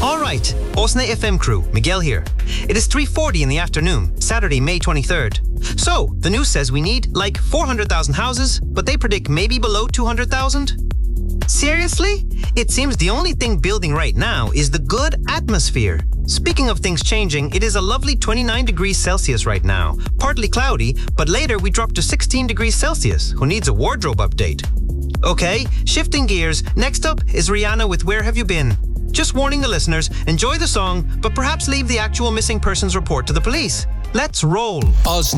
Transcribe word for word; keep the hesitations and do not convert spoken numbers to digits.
All right, Osna F M crew, Miguel here. It is three forty in the afternoon, Saturday, May twenty-third. So, the news says we need like four hundred thousand houses, but they predict maybe below two hundred thousand. Seriously? It seems the only thing building right now is the good atmosphere. Speaking of things changing, it is a lovely twenty-nine degrees Celsius right now. Partly cloudy, but later we drop to sixteen degrees Celsius. Who needs a wardrobe update? Okay, shifting gears. Next up is Rihanna with Where Have You Been? Just warning the listeners, enjoy the song, but perhaps leave the actual missing persons report to the police. Let's roll. Osna